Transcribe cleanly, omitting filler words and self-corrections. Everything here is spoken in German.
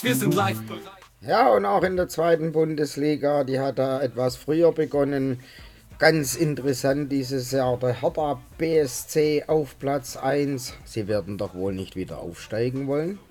Wir sind live. Ja, und auch in der zweiten Bundesliga, die hat da etwas früher begonnen. Ganz interessant dieses Jahr, der Hertha BSC auf Platz 1. Sie werden doch wohl nicht wieder aufsteigen wollen.